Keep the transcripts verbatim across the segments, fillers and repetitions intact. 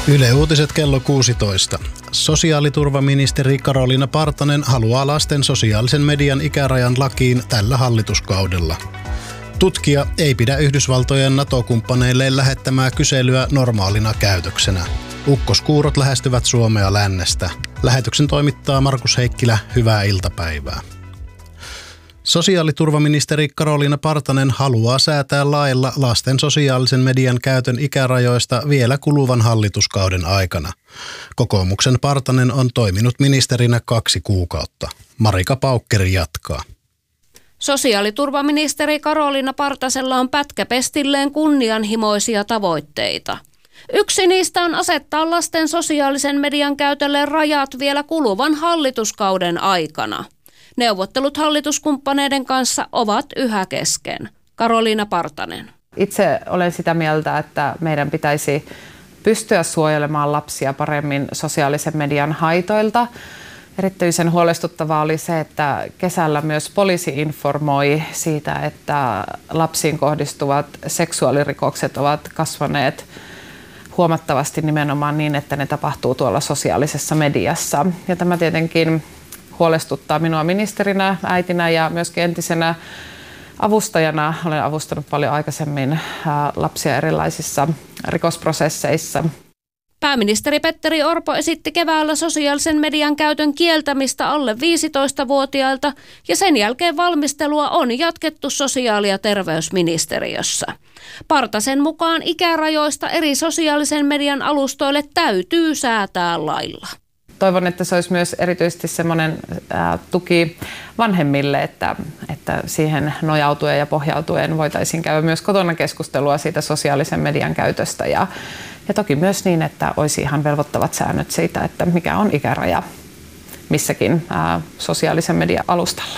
Yle Uutiset kello kuusitoista. Sosiaaliturvaministeri Karoliina Partanen haluaa lasten sosiaalisen median ikärajan lakiin tällä hallituskaudella. Tutkija ei pidä Yhdysvaltojen NATO-kumppaneille lähettämää kyselyä normaalina käytöksenä. Ukkoskuurot lähestyvät Suomea lännestä. Lähetyksen toimittaa Markus Heikkilä. Hyvää iltapäivää. Sosiaaliturvaministeri Karoliina Partanen haluaa säätää lailla lasten sosiaalisen median käytön ikärajoista vielä kuluvan hallituskauden aikana. Kokoomuksen Partanen on toiminut ministerinä kaksi kuukautta. Marika Paukkeri jatkaa. Sosiaaliturvaministeri Karoliina Partasella on pätkäpestilleen kunnianhimoisia tavoitteita. Yksi niistä on asettaa lasten sosiaalisen median käytölle rajat vielä kuluvan hallituskauden aikana. Neuvottelut hallituskumppaneiden kanssa ovat yhä kesken. Karoliina Partanen. Itse olen sitä mieltä, että meidän pitäisi pystyä suojelemaan lapsia paremmin sosiaalisen median haitoilta. Erityisen huolestuttavaa oli se, että kesällä myös poliisi informoi siitä, että lapsiin kohdistuvat seksuaalirikokset ovat kasvaneet huomattavasti nimenomaan niin, että ne tapahtuu tuolla sosiaalisessa mediassa. Ja tämä tietenkin huolestuttaa minua ministerinä, äitinä ja myöskin entisenä avustajana. Olen avustanut paljon aikaisemmin lapsia erilaisissa rikosprosesseissa. Pääministeri Petteri Orpo esitti keväällä sosiaalisen median käytön kieltämistä alle viisitoistavuotiailta ja sen jälkeen valmistelua on jatkettu sosiaali- ja terveysministeriössä. Partasen mukaan ikärajoista eri sosiaalisen median alustoille täytyy säätää lailla. Toivon, että se olisi myös erityisesti semmoinen ää, tuki vanhemmille, että, että siihen nojautuen ja pohjautuen voitaisiin käydä myös kotona keskustelua siitä sosiaalisen median käytöstä. Ja, ja toki myös niin, että olisi ihan velvoittavat säännöt siitä, että mikä on ikäraja missäkin ää, sosiaalisen median alustalla.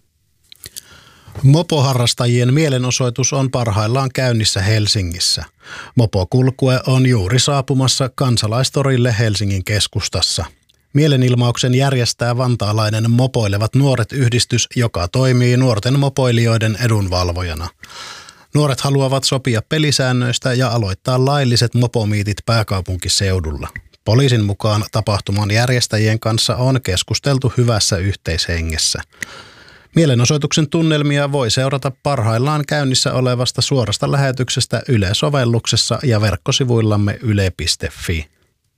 Mopoharrastajien mielenosoitus on parhaillaan käynnissä Helsingissä. Mopokulkue on juuri saapumassa Kansalaistorille Helsingin keskustassa. Mielenilmauksen järjestää vantaalainen Mopoilevat nuoret -yhdistys, joka toimii nuorten mopoilijoiden edunvalvojana. Nuoret haluavat sopia pelisäännöistä ja aloittaa lailliset mopomiitit pääkaupunkiseudulla. Poliisin mukaan tapahtuman järjestäjien kanssa on keskusteltu hyvässä yhteishengessä. Mielenosoituksen tunnelmia voi seurata parhaillaan käynnissä olevasta suorasta lähetyksestä Yle-sovelluksessa ja verkkosivuillamme yle piste fi.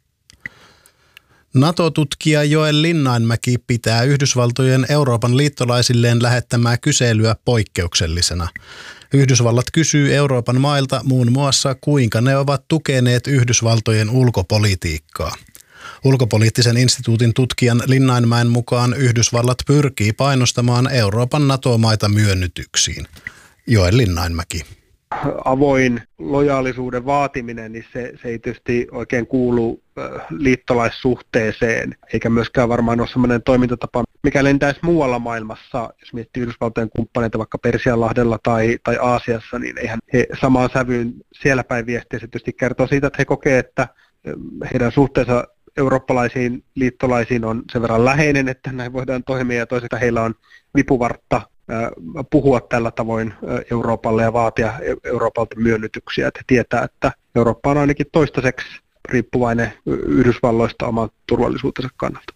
NATO-tutkija Joel Linnainmäki pitää Yhdysvaltojen Euroopan liittolaisilleen lähettämää kyselyä poikkeuksellisena. Yhdysvallat kysyy Euroopan mailta muun muassa, kuinka ne ovat tukeneet Yhdysvaltojen ulkopolitiikkaa. Ulkopoliittisen instituutin tutkijan Linnainmäen mukaan Yhdysvallat pyrkii painostamaan Euroopan NATO-maita myönnytyksiin. Joel Linnainmäki. Avoin lojaalisuuden vaatiminen, niin se, se ei tietysti oikein kuulu liittolaissuhteeseen, eikä myöskään varmaan ole sellainen toimintatapa, mikä lentäisi muualla maailmassa. Jos miettii Yhdysvaltojen kumppaneita vaikka Persianlahdella tai, tai Aasiassa, niin eihän he samaan sävyyn siellä päin viestiä. Se tietysti kertoo siitä, että he kokee, että heidän suhteensa eurooppalaisiin liittolaisiin on sen verran läheinen, että näin voidaan toimia, ja toisaalta heillä on vipuvartta puhua tällä tavoin Euroopalle ja vaatia Euroopalta myönnytyksiä, että he tietää, että Eurooppa on ainakin toistaiseksi riippuvainen Yhdysvalloista oman turvallisuutensa kannalta.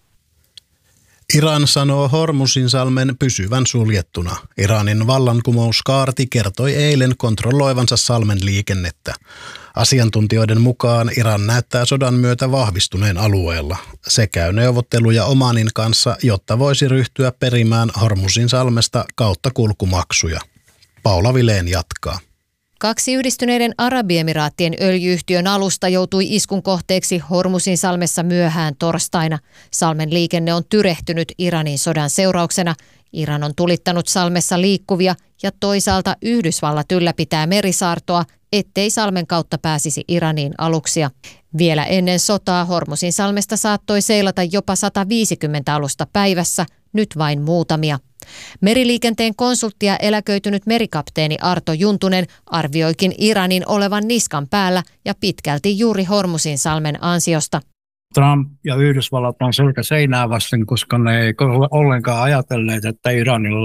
Iran sanoo Hormuzinsalmen pysyvän suljettuna. Iranin vallankumouskaarti kertoi eilen kontrolloivansa salmen liikennettä. Asiantuntijoiden mukaan Iran näyttää sodan myötä vahvistuneen alueella. Se käy neuvotteluja Omanin kanssa, jotta voisi ryhtyä perimään Hormuzinsalmesta kauttakulkumaksuja. Paula Vileen jatkaa. Kaksi Yhdistyneiden Arabiemiraattien öljy-yhtiön alusta joutui iskun kohteeksi Hormuzinsalmessa myöhään torstaina. Salmen liikenne on tyrehtynyt Iranin sodan seurauksena. Iran on tulittanut salmessa liikkuvia ja toisaalta Yhdysvallat ylläpitää merisaartoa, ettei salmen kautta pääsisi Iraniin aluksia. Vielä ennen sotaa Hormuzinsalmesta saattoi seilata jopa sata viisikymmentä alusta päivässä, nyt vain muutamia. Meriliikenteen konsultti ja eläköitynyt merikapteeni Arto Juntunen arvioikin Iranin olevan niskan päällä ja pitkälti juuri Hormuzinsalmen ansiosta. Trump ja Yhdysvallat on selkä seinää vasten, koska ne ei ole ollenkaan ajatelleet, että Iranilla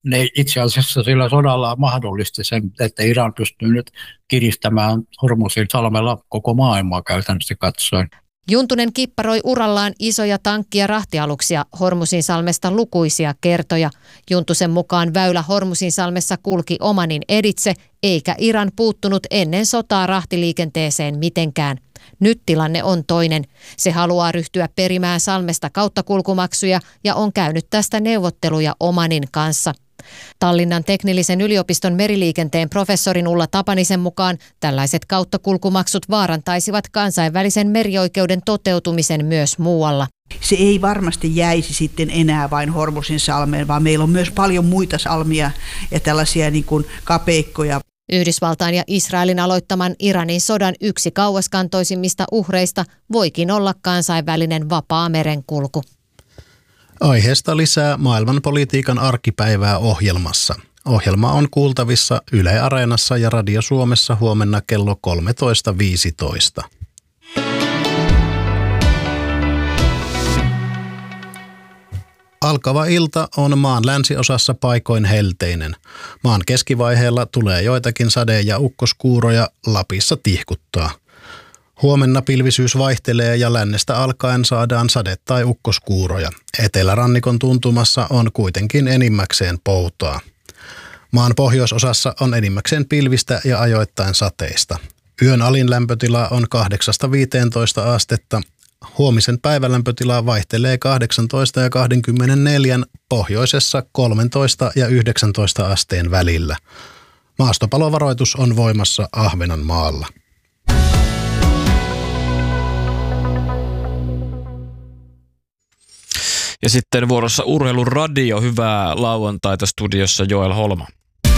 ne itse asiassa sillä sodalla mahdollisti sen, että Iran pystyy nyt kiristämään Hormuzin salmella koko maailmaa käytännössä katsoen. Juntunen kipparoi urallaan isoja tankki- ja rahtialuksia Hormuzin salmesta lukuisia kertoja. Juntusen mukaan väylä Hormuzin salmessa kulki Omanin editse, eikä Iran puuttunut ennen sotaa rahtiliikenteeseen mitenkään. Nyt tilanne on toinen. Se haluaa ryhtyä perimään salmesta kauttakulkumaksuja ja on käynyt tästä neuvotteluja Omanin kanssa. Tallinnan teknillisen yliopiston meriliikenteen professorin Ulla Tapanisen mukaan tällaiset kauttakulkumaksut vaarantaisivat kansainvälisen merioikeuden toteutumisen myös muualla. Se ei varmasti jäisi sitten enää vain Hormuzin salmeen, vaan meillä on myös paljon muita salmia ja tällaisia niin kuin kapeikkoja. Yhdysvaltain ja Israelin aloittaman Iranin sodan yksi kauaskantoisimmista uhreista voikin olla kansainvälinen vapaa merenkulku. Aiheesta lisää maailmanpolitiikan arkipäivää ohjelmassa. Ohjelma on kuultavissa Yle Areenassa ja Radio Suomessa huomenna kello kolmetoista viisitoista. Alkava ilta on maan länsiosassa paikoin helteinen. Maan keskivaiheella tulee joitakin sade- ja ukkoskuuroja, Lapissa tihkuttaa. Huomenna pilvisyys vaihtelee ja lännestä alkaen saadaan sade- tai ukkoskuuroja. Etelärannikon tuntumassa on kuitenkin enimmäkseen poutaa. Maan pohjoisosassa on enimmäkseen pilvistä ja ajoittain sateista. Yön alin lämpötila on kahdeksasta viiteentoista astetta. Huomisen päivälämpötila vaihtelee kahdeksantoista ja kaksikymmentäneljä, pohjoisessa kolmetoista ja yhdeksäntoista asteen välillä. Maastopalovaroitus on voimassa Ahvenanmaalla. Ja sitten vuorossa Urheiluradio. Hyvää lauantaita, studiossa Joel Holma.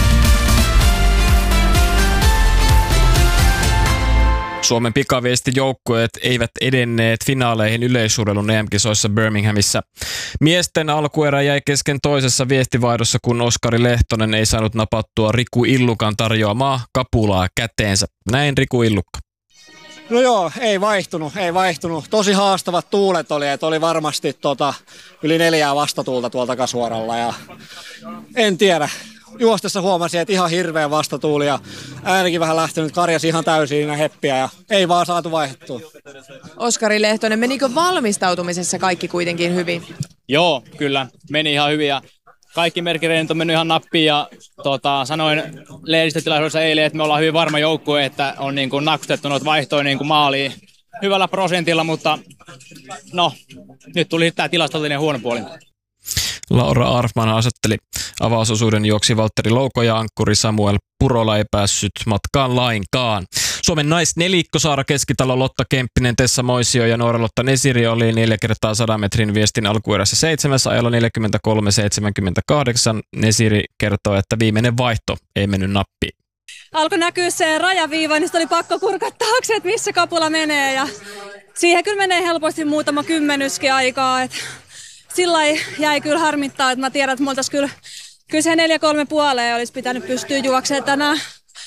Suomen pikaviestijoukkueet eivät edenneet finaaleihin yleisurheilun E M-kisoissa Birminghamissa. Miesten alkuerä jäi kesken toisessa viestivaihdossa, kun Oskari Lehtonen ei saanut napattua Riku Illukan tarjoamaa kapulaa käteensä. Näin Riku Illukka. No joo, ei vaihtunut, ei vaihtunut. Tosi haastavat tuulet oli, että oli varmasti tota, yli neljää vastatuulta tuolta takasuoralla ja en tiedä. Juostessa huomasin, että ihan hirveä vastatuuli ja äänikin vähän lähtenyt, karjasi ihan täysin heppiä ja ei vaan saatu vaihdettua. Oskari Lehtonen, menikö valmistautumisessa kaikki kuitenkin hyvin? Joo, kyllä. Meni ihan hyvin ja kaikki merkireinit on mennyt ihan nappiin ja tota, sanoin lehdistötilaisuudessa eilen, että me ollaan hyvin varma joukkue, että on niin kuin nakustettu noita vaihtoja niin kuin maaliin hyvällä prosentilla, mutta no, nyt tuli tämä tilastollinen huono puoli. Laura Arfman asetteli avausosuuden, juoksi Valtteri Louko ja ankkuri Samuel Purola ei päässyt matkaan lainkaan. Suomen naisnelikko Saara Keskitalo, Lotta Kemppinen, Tessa Moisio ja Noora-Lotta Nesiri oli neljä kertaa sadan metrin viestin alkuerässä seitsemässä ajalla neljäkymmentäkolme seitsemänkymmentäkahdeksan. Nesiri kertoo, että viimeinen vaihto ei mennyt nappiin. Alkoi näkyä se rajaviiva, niin oli pakko kurkata taakse, että missä kapula menee. Ja siihen kyllä menee helposti muutama kymmenyskin aikaa. Että sillä jäi kyllä harmittaa, että mä tiedän, että me oltaisiin kyllä, kyllä se neljä kolme puoleen olisi pitänyt pystyä juoksemaan tänään.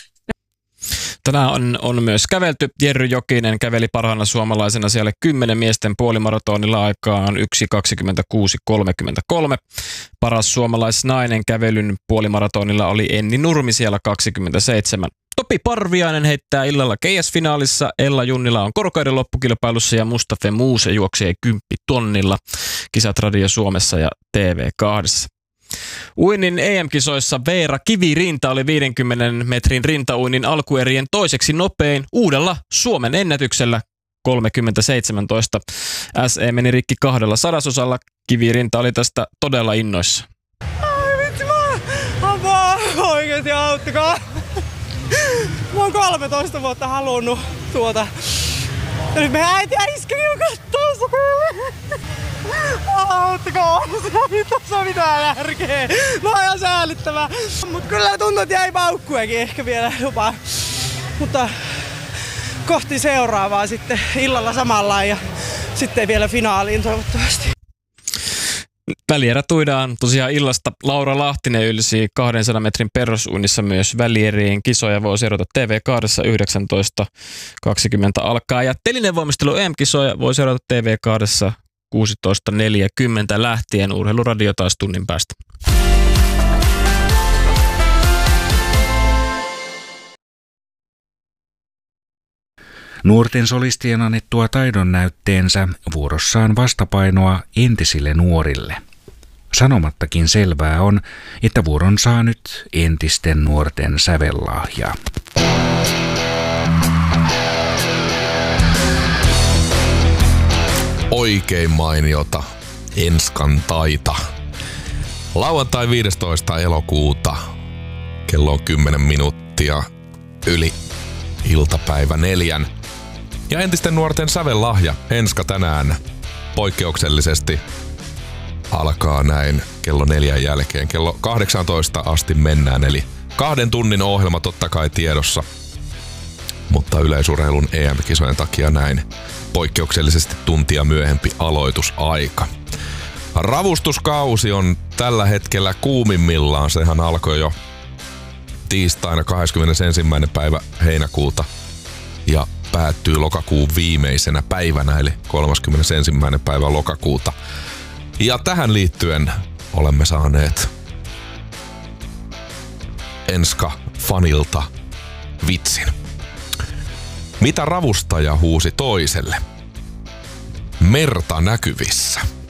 Tänään on, on myös kävelty. Jerry Jokinen käveli parhaana suomalaisena siellä kymmenen miesten puolimaratonilla aikaan yksi kaksikymmentäkuusi kolmekymmentäkolme. Paras suomalaisnainen kävelyn puolimaratonilla oli Enni Nurmi siellä kaksikymmentäseitsemän. Topi Parviainen heittää illalla K S-finaalissa, Ella Junnila on korkeuden loppukilpailussa ja Mustafa Muuse juoksee kymppitonnilla. Kisat Radio Suomessa ja T V kaksi. Uinnin E M-kisoissa Veera Kivirinta oli viidenkymmenen metrin rintauinnin alkuerien toiseksi nopein uudella Suomen ennätyksellä kolmekymmentä seitsemäntoista. S E meni rikki kahdella sadasosalla. Kivirinta oli tästä todella innoissa. Ai vitsi, mä apua, oikeesti auttakaa. Mä oon kolmetoista vuotta halunnut tuota. Ja nyt meidän äiti ja iskäkin on kattoo. Auttakaa, se ei tossa mitään järkeä. Mä oon ihan säällittävää. Mut kyllä tuntuu, että jäi paukkujakin ehkä vielä jopa. Mutta kohti seuraavaa sitten illalla samalla ja sitten vielä finaaliin toivottavasti. Välierät uidaan tosiaan illasta. Laura Lahtinen ylsi kahdensadan metrin perrosuunnissa myös välierien kisoja. Voi seurata T V kaksi yhdeksäntoista kaksikymmentä alkaa. Ja telinevoimistelu E M-kisoja voi seurata T V kaksi kuusitoista neljäkymmentä lähtien. Urheiluradio taas tunnin päästä. Nuorten solistien annettua taidon näytteensä vuorossaan vastapainoa entisille nuorille. Sanomattakin selvää on, että vuoron saa nyt entisten nuorten sävellahja. Oikein mainiota Enskan taita. Lauantai viidestoista elokuuta, kello on kymmenen minuuttia yli iltapäivä neljän. Ja entisten nuorten sävellahja Enska tänään poikkeuksellisesti alkaa näin kello neljän jälkeen. Kello kahdeksantoista asti mennään, eli kahden tunnin ohjelma totta kai tiedossa. Mutta yleisurheilun E M-kisojen takia näin poikkeuksellisesti tuntia myöhempi aloitusaika. Ravustuskausi on tällä hetkellä kuumimmillaan. Sehän alkoi jo tiistaina kahdeskymmenesensimmäinen päivä heinäkuuta ja päättyy lokakuun viimeisenä päivänä, eli kolmaskymmenesensimmäinen päivä lokakuuta. Ja tähän liittyen olemme saaneet Enska-fanilta vitsin. Mitä ravustaja huusi toiselle? Merta näkyvissä.